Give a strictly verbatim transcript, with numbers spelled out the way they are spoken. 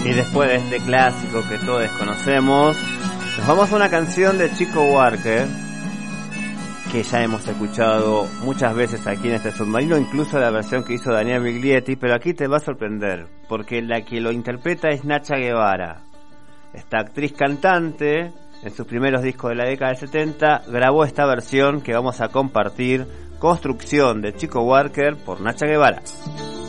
Y después de este clásico que todos conocemos, nos vamos a una canción de Chico Buarque que ya hemos escuchado muchas veces aquí en este submarino, incluso la versión que hizo Daniel Biglietti, pero aquí te va a sorprender, porque la que lo interpreta es Nacha Guevara. Esta actriz cantante, en sus primeros discos de la década del setenta, grabó esta versión que vamos a compartir, Construcción de Chico Buarque por Nacha Guevara.